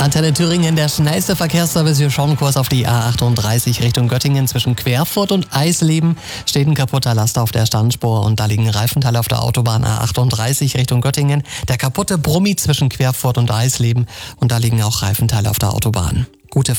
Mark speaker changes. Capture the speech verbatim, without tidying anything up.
Speaker 1: Antenne Thüringen, der schnellste Verkehrsservice. Wir schauen kurz auf die A achtunddreißig Richtung Göttingen. Zwischen Querfurt und Eisleben steht ein kaputter Laster auf der Standspur und da liegen Reifenteile auf der Autobahn A achtunddreißig Richtung Göttingen. Der kaputte Brummi zwischen Querfurt und Eisleben und da liegen auch Reifenteile auf der Autobahn. Gute Fahrt.